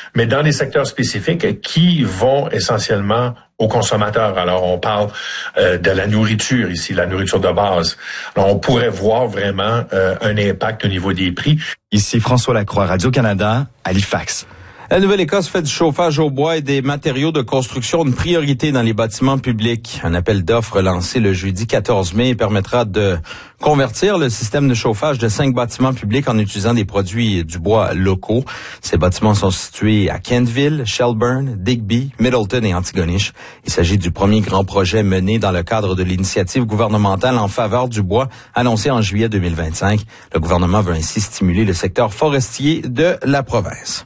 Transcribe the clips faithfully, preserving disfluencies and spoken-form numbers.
mais dans des secteurs spécifiques qui vont essentiellement aux consommateurs. Alors, on parle euh, de la nourriture ici, la nourriture de base. Alors, on pourrait voir vraiment euh, un impact au niveau des prix. Ici François Lacroix, Radio-Canada, Halifax. La Nouvelle-Écosse fait du chauffage au bois et des matériaux de construction une priorité dans les bâtiments publics. Un appel d'offres lancé le jeudi quatorze mai permettra de convertir le système de chauffage de cinq bâtiments publics en utilisant des produits du bois locaux. Ces bâtiments sont situés à Kentville, Shelburne, Digby, Middleton et Antigonish. Il s'agit du premier grand projet mené dans le cadre de l'initiative gouvernementale en faveur du bois annoncée en juillet deux mille vingt-cinq. Le gouvernement veut ainsi stimuler le secteur forestier de la province.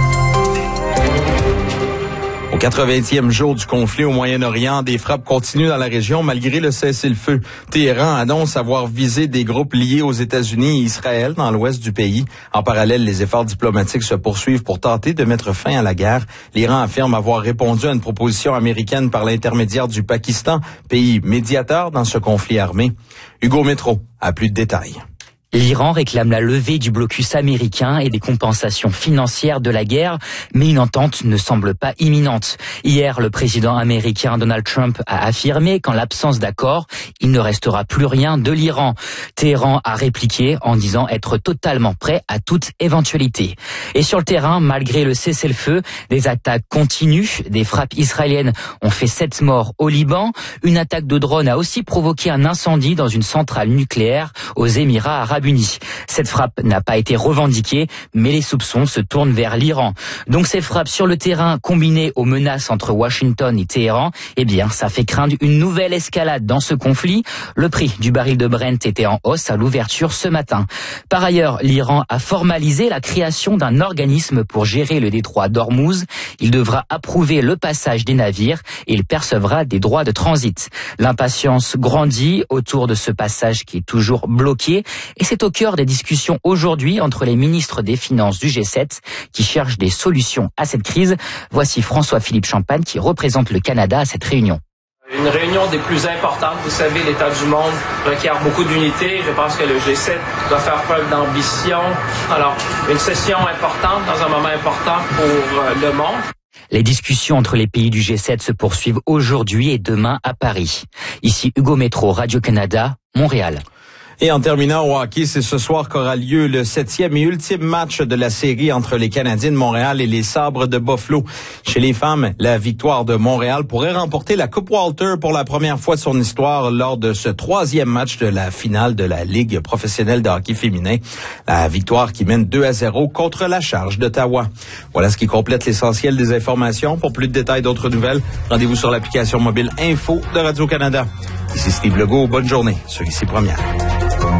Au quatre-vingtième jour du conflit au Moyen-Orient, des frappes continuent dans la région malgré le cessez-le-feu. Téhéran annonce avoir visé des groupes liés aux États-Unis et Israël dans l'ouest du pays. En parallèle, les efforts diplomatiques se poursuivent pour tenter de mettre fin à la guerre. L'Iran affirme avoir répondu à une proposition américaine par l'intermédiaire du Pakistan, pays médiateur dans ce conflit armé. Hugo Métro a plus de détails. L'Iran réclame la levée du blocus américain et des compensations financières de la guerre, mais une entente ne semble pas imminente. Hier, le président américain Donald Trump a affirmé qu'en l'absence d'accord, il ne restera plus rien de l'Iran. Téhéran a répliqué en disant être totalement prêt à toute éventualité. Et sur le terrain, malgré le cessez-le-feu, des attaques continuent. Des frappes israéliennes ont fait sept morts au Liban. Une attaque de drone a aussi provoqué un incendie dans une centrale nucléaire aux Émirats arabes unis. Cette frappe n'a pas été revendiquée, mais les soupçons se tournent vers l'Iran. Donc ces frappes sur le terrain combinées aux menaces entre Washington et Téhéran, eh bien ça fait craindre une nouvelle escalade dans ce conflit. Le prix du baril de Brent était en hausse à l'ouverture ce matin. Par ailleurs, l'Iran a formalisé la création d'un organisme pour gérer le détroit d'Ormuz. Il devra approuver le passage des navires et il percevra des droits de transit. L'impatience grandit autour de ce passage qui est toujours bloqué et c'est au cœur des discussions aujourd'hui entre les ministres des Finances du G sept qui cherchent des solutions à cette crise. Voici François-Philippe Champagne qui représente le Canada à cette réunion. Une réunion des plus importantes. Vous savez, l'état du monde requiert beaucoup d'unité. Je pense que le G sept doit faire preuve d'ambition. Alors, une session importante dans un moment important pour le monde. Les discussions entre les pays du G sept se poursuivent aujourd'hui et demain à Paris. Ici Hugo Métro, Radio-Canada, Montréal. Et en terminant au hockey, c'est ce soir qu'aura lieu le septième et ultime match de la série entre les Canadiens de Montréal et les Sabres de Buffalo. Chez les femmes, la victoire de Montréal pourrait remporter la Coupe Walter pour la première fois de son histoire lors de ce troisième match de la finale de la Ligue professionnelle de hockey féminin. La victoire qui mène deux à zéro contre la Charge d'Ottawa. Voilà ce qui complète l'essentiel des informations. Pour plus de détails d'autres nouvelles, rendez-vous sur l'application mobile Info de Radio-Canada. Ici Steve Legault, bonne journée sur Ici Première.